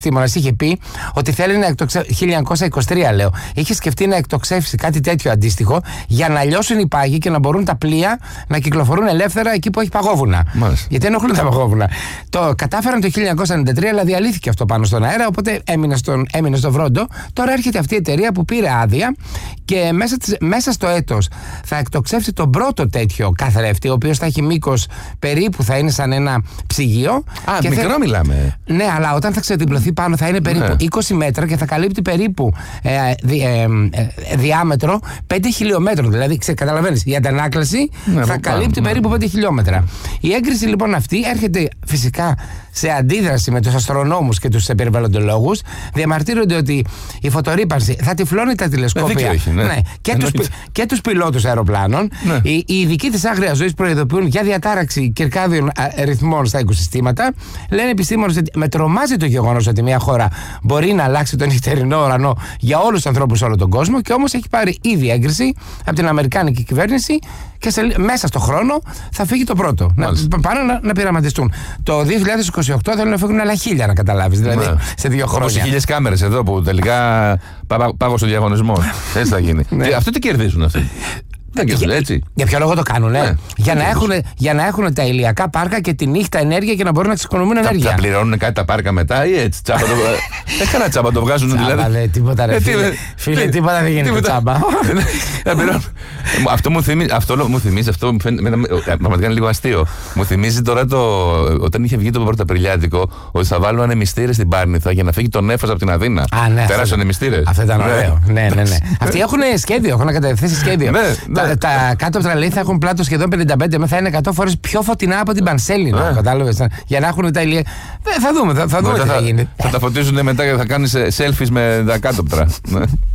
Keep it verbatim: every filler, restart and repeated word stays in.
επιστήμονας είχε πει ότι θέλει να εκτοξεύσει. χίλια εννιακόσια είκοσι τρία λέω. Είχε σκεφτεί να εκτοξεύσει κάτι τέτοιο αντίστοιχο για να λιώσουν οι πάγοι και να μπορούν τα πλοία να κυκλοφορούν ελεύθερα εκεί που έχει παγόβουνα. Μάλιστα. Γιατί ενοχλούν τα παγόβουνα. Το κατάφεραν το χίλια εννιακόσια ενενήντα τρία, αλλά διαλύθηκε αυτό πάνω στον αέρα, οπότε έμεινε, στον, έμεινε στο βρόντο. Τώρα έρχεται αυτή η εταιρεία που πήρε άδεια και μέσα, μέσα στο έτος θα εκτοξεύσει τον πρώτο τέτοιο καθρέφτη, ο οποίος θα έχει μήκος περίπου, θα είναι σαν ένα ψυγείο. Α, και μικρό θα... μιλάμε. Ναι, αλλά όταν θα ξεδιπλωθεί πάνω θα είναι περίπου ναι. είκοσι μέτρα και θα καλύπτει περίπου ε, δι, ε, ε, διάμετρο πέντε χιλιόμετρων. Δηλαδή, καταλαβαίνεις, η αντανάκλαση ναι, θα καλύπτει ναι. περίπου πέντε χιλιόμετρα. Η έγκριση λοιπόν αυτή έρχεται φυσικά σε αντίδραση με τους αστρονόμους και τους περιβαλλοντολόγους. Διαμαρτύρονται ότι η φωτορύπανση θα τυφλώνει τα τηλεσκόπια έχει, ναι. Ναι, και, τους, και τους πιλότους αεροπλάνων. Ναι. Οι, οι ειδικοί της άγριας ζωής προειδοποιούν για διατάραξη κυρκάδιων ρυθμών στα οικοσυστήματα. Λένε επιστήμονες ότι με τρομάζει το γεγονός ότι μια χώρα μπορεί να αλλάξει τον νυχτερινό ουρανό για όλους τους ανθρώπους σε όλο τον κόσμο, και όμως έχει πάρει ήδη έγκριση από την Αμερικάνικη κυβέρνηση και σε, μέσα στο χρόνο θα φύγει το πρώτο. Να, πάνε να, να πειραματιστούν. Το δύο χιλιάδες είκοσι οκτώ θέλουν να φύγουν άλλα χίλια, να καταλάβεις. Δηλαδή ναι. σε δύο χρόνια. Όπως οι χίλιες κάμερες εδώ που τελικά πάγω στο διαγωνισμό. Έτσι θα γίνει. Ναι. Αυτό τι κερδίζουν αυτοί. Δεν για, έτσι. Για ποιο λόγο το κάνουνε? Ναι. Για, να έχουν, για να έχουν τα ηλιακά πάρκα και τη νύχτα ενέργεια και να μπορούν να εξοικονομούν ενέργεια. Θα πληρώνουν κάτι τα πάρκα μετά ή έτσι? Τσάμπα το, δεν κανένα τσάμπα το βγάζουν τσάμπα, δηλαδή. Δε, τίποτα ρε, ε, φίλε, τι, φίλε, τι, τίποτα δεν γίνεται τσάμπα. Αυτό μου θυμίζει, αυτό μου θυμίζει, αυτό πραγματικά είναι λίγο αστείο. Μου θυμίζει τώρα το, όταν είχε βγει το πρωταπριλιάτικο, ότι θα βάλουν ανεμιστήρες στην Πάρνηθα για να φύγει το νέφος από την Αθήνα. Πέρασαν ανεμιστήρες. Αυτό ήταν ωραίο. Ναι, ναι, ναι. Αυτοί έχουν σχέδιο, έχουν κατευθύνσει σχέδιο. Τα, τα κάτωπτρα λέει θα έχουν πλάτο σχεδόν πενήντα πέντε με, θα είναι εκατό φορές πιο φωτεινά από την Πανσέλινο. Yeah. Κατάλαβες, για να έχουν τα ηλία. Θα δούμε, θα, θα δούμε τι θα, θα γίνει. Θα τα φωτίζουν μετά και θα κάνεις selfies με τα κάτωπτρα.